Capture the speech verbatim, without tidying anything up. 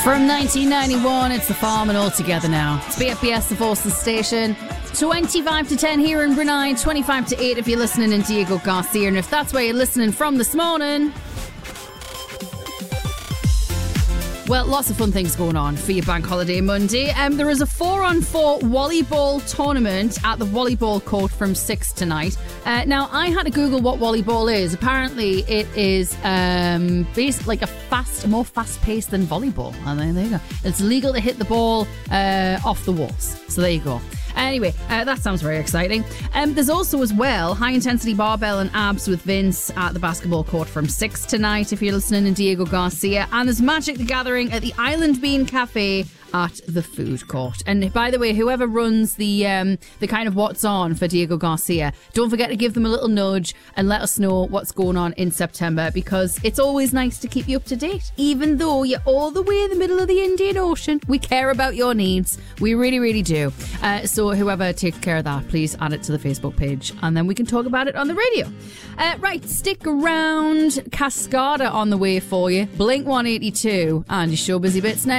From nineteen ninety-one, it's The Farm and All Together now. It's B F B S, the Forces station. twenty-five to ten here in Brunei, twenty-five to eight if you're listening in Diego Garcia. And if that's where you're listening from this morning, well, lots of fun things going on for your bank holiday Monday. Um, there is a four on four volleyball tournament at the volleyball court from six tonight. Uh, now, I had to Google what volleyball is. Apparently, it is um, basically like a fast, more fast-paced than volleyball. And there, there you go. It's legal to hit the ball uh, off the walls. So there you go. Anyway, uh, that sounds very exciting. Um, there's also as well high-intensity barbell and abs with Vince at the basketball court from six tonight if you're listening in Diego Garcia. And there's Magic the Gathering at the Island Bean Cafe at the food court. And by the way, whoever runs the um, the kind of what's on for Diego Garcia, don't forget to give them a little nudge and let us know what's going on in September, because it's always nice to keep you up to date. Even though you're all the way in the middle of the Indian Ocean, we care about your needs. We really, really do. Uh, so whoever takes care of that, please add it to the Facebook page and then we can talk about it on the radio. Uh, right, stick around. Cascada on the way for you. Blink one eighty-two and your show busy bits next.